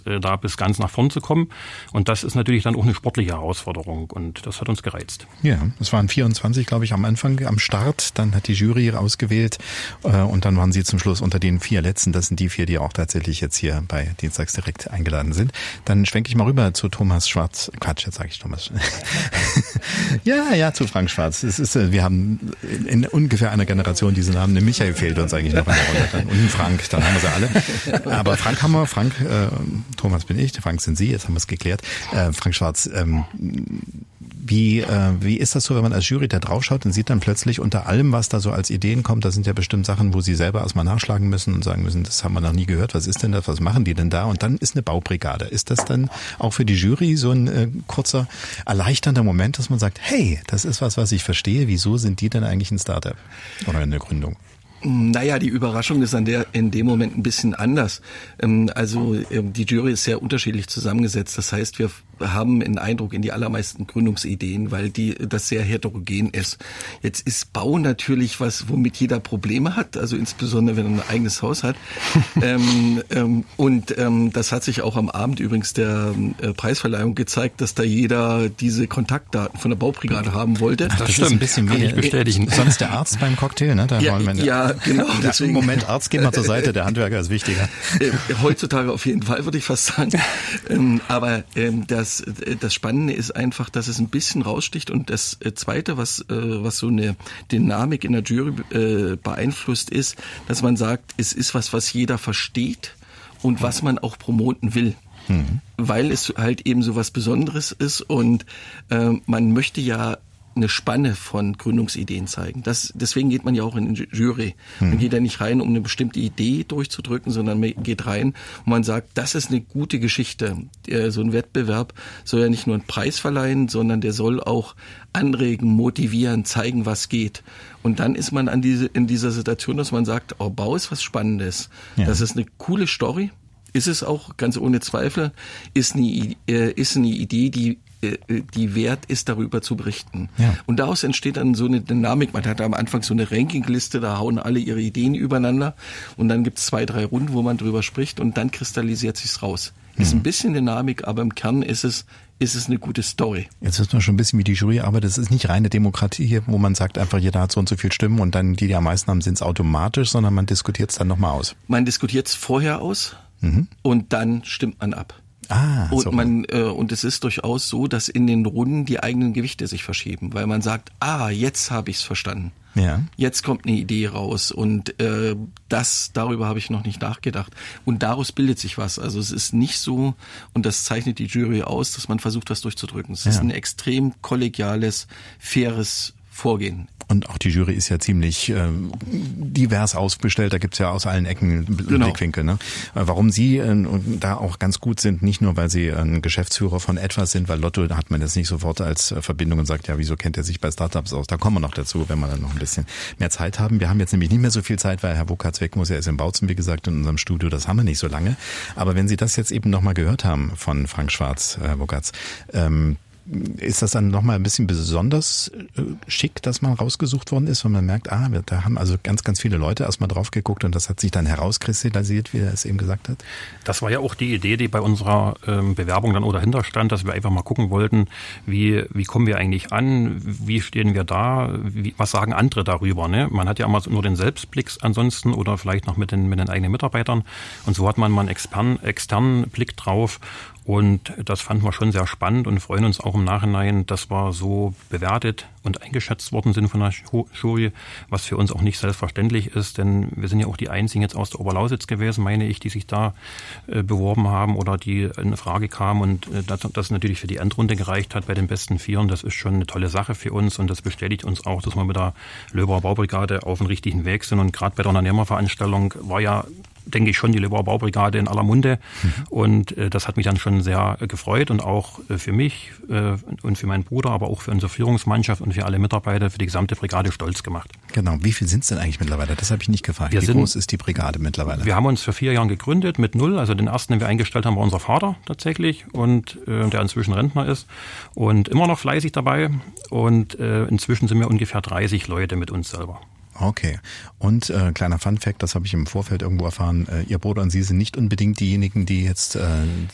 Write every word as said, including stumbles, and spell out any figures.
äh, da bis ganz nach vorn zu kommen. Und das ist natürlich dann auch eine sportliche Herausforderung und das hat uns gereizt. Ja, es waren vierundzwanzig, glaube ich, am Anfang, am Start. Dann hat die Jury ausgewählt äh, und dann waren sie zum Schluss unter den vier Letzten. Das sind die vier, die auch tatsächlich jetzt hier bei Dienstags direkt eingeladen sind. Dann schwenke ich mal rüber zu Thomas Schwarz. Quatsch, jetzt sage ich Thomas. ja, ja, zu Frank Schwarz. Es ist, wir haben in ungefähr einer Generation diesen Namen. Der Michael fehlt uns eigentlich noch in der Runde. Dann, und Frank, dann haben wir sie alle. Aber Frank haben wir, Frank, äh, Thomas bin ich, Frank sind Sie, jetzt haben wir es geklärt. Äh, Frank Schwarz, ähm, wie, äh, wie ist das so, wenn man als Jury da draufschaut und sieht dann plötzlich unter allem, was da so als Ideen kommt, da sind ja bestimmt Sachen, wo Sie selber erstmal nachschlagen müssen und sagen müssen, das haben wir noch nie gehört, was ist denn das, was machen die denn da? Und dann ist eine Baubrigade. Ist das dann auch für die Jury so ein äh, kurzer, erleichternder Moment, dass man sagt, hey, das ist was, was ich verstehe, wieso sind die denn eigentlich ein Startup oder eine Gründung? Naja, die Überraschung ist an der, in dem Moment ein bisschen anders. Also die Jury ist sehr unterschiedlich zusammengesetzt. Das heißt, wir haben einen Eindruck in die allermeisten Gründungsideen, weil die das sehr heterogen ist. Jetzt ist Bau natürlich was, womit jeder Probleme hat, also insbesondere wenn er ein eigenes Haus hat. ähm, ähm, und ähm, das hat sich auch am Abend übrigens der äh, Preisverleihung gezeigt, dass da jeder diese Kontaktdaten von der Baubrigade haben wollte. Ach, das, das stimmt, ist ein bisschen wie bestätigen. Sonst der Arzt beim Cocktail, ne? Da ja, wollen wir ja, genau. Deswegen. Im Moment Arzt, gehen wir zur Seite, der Handwerker ist wichtiger. Äh, heutzutage auf jeden Fall, würde ich fast sagen. ähm, aber ähm, das Das, das Spannende ist einfach, dass es ein bisschen raussticht und das Zweite, was, was so eine Dynamik in der Jury äh, beeinflusst, ist, dass man sagt, es ist was, was jeder versteht und was man auch promoten will. Mhm. Weil es halt eben so was Besonderes ist und äh, man möchte ja eine Spanne von Gründungsideen zeigen. Das, deswegen geht man ja auch in die Jury. Man hm. geht ja nicht rein, um eine bestimmte Idee durchzudrücken, sondern man geht rein und man sagt, das ist eine gute Geschichte. So ein Wettbewerb soll ja nicht nur einen Preis verleihen, sondern der soll auch anregen, motivieren, zeigen, was geht. Und dann ist man an diese, in dieser Situation, dass man sagt, oh, Bau ist was Spannendes. Ja. Das ist eine coole Story. Ist es auch, ganz ohne Zweifel, ist eine, äh, ist eine Idee, die die wert ist, darüber zu berichten. Ja. Und daraus entsteht dann so eine Dynamik. Man hat am Anfang so eine Rankingliste, da hauen alle ihre Ideen übereinander und dann gibt es zwei, drei Runden, wo man drüber spricht und dann kristallisiert sich's raus. Mhm. Ist ein bisschen Dynamik, aber im Kern ist es ist es eine gute Story. Jetzt wissen wir schon ein bisschen, wie die Jury arbeitet. Es ist nicht reine Demokratie hier, wo man sagt, einfach jeder hat so und so viel Stimmen und dann die, die am meisten haben, sind es automatisch, sondern man diskutiert es dann nochmal aus. Man diskutiert es vorher aus mhm. und dann stimmt man ab. Ah, und so. man äh, und es ist durchaus so, dass in den Runden die eigenen Gewichte sich verschieben, weil man sagt, ah, jetzt habe ich es verstanden. Ja. Jetzt kommt eine Idee raus und äh, das darüber habe ich noch nicht nachgedacht und daraus bildet sich was. Also es ist nicht so und das zeichnet die Jury aus, dass man versucht, was durchzudrücken. Es ja. ist ein extrem kollegiales, faires Vorgehen. Und auch die Jury ist ja ziemlich äh, divers aufgestellt. Da gibt's ja aus allen Ecken genau. Blickwinkel. Ne? Warum Sie äh, da auch ganz gut sind, nicht nur, weil Sie ein Geschäftsführer von etwas sind, weil Lotto, da hat man das nicht sofort als Verbindung und sagt, ja, wieso kennt er sich bei Startups aus? Da kommen wir noch dazu, wenn wir dann noch ein bisschen mehr Zeit haben. Wir haben jetzt nämlich nicht mehr so viel Zeit, weil Herr Wokatz weg muss. Er ist in Bautzen, wie gesagt, in unserem Studio. Das haben wir nicht so lange. Aber wenn Sie das jetzt eben nochmal gehört haben von Frank Schwarz, Herr Wokatz, ähm, ist das dann nochmal ein bisschen besonders schick, dass man rausgesucht worden ist, wenn man merkt, ah, da haben also ganz, ganz viele Leute erstmal drauf geguckt und das hat sich dann herauskristallisiert, wie er es eben gesagt hat? Das war ja auch die Idee, die bei unserer ähm, Bewerbung dann oder dahinter stand, dass wir einfach mal gucken wollten, wie wie kommen wir eigentlich an, wie stehen wir da, wie, was sagen andere darüber, ne? Man hat ja immer nur den Selbstblick ansonsten oder vielleicht noch mit den, mit den eigenen Mitarbeitern und so hat man mal einen externen, externen Blick drauf. Und das fanden wir schon sehr spannend und freuen uns auch im Nachhinein, dass wir so bewertet und eingeschätzt worden sind von der Jury, was für uns auch nicht selbstverständlich ist, denn wir sind ja auch die einzigen jetzt aus der Oberlausitz gewesen, meine ich, die sich da äh, beworben haben oder die in Frage kamen und äh, das, das natürlich für die Endrunde gereicht hat bei den besten Vieren. Das ist schon eine tolle Sache für uns und das bestätigt uns auch, dass wir mit der Löbauer Baubrigade auf dem richtigen Weg sind und gerade bei der Unternehmerveranstaltung war ja denke ich schon die Löbauer Baubrigade in aller Munde mhm. und äh, das hat mich dann schon sehr äh, gefreut und auch äh, für mich äh, und für meinen Bruder, aber auch für unsere Führungsmannschaft und für alle Mitarbeiter, für die gesamte Brigade stolz gemacht. Genau, wie viel sind es denn eigentlich mittlerweile? Das habe ich nicht gefragt. Wir wie sind, groß ist die Brigade mittlerweile? Wir haben uns vor vier Jahren gegründet mit null, also den ersten, den wir eingestellt haben, war unser Vater tatsächlich und äh, der inzwischen Rentner ist und immer noch fleißig dabei und äh, inzwischen sind wir ungefähr dreißig Leute mit uns selber. Okay. Und äh, kleiner Funfact, das habe ich im Vorfeld irgendwo erfahren, äh, Ihr Bruder und Sie sind nicht unbedingt diejenigen, die jetzt äh,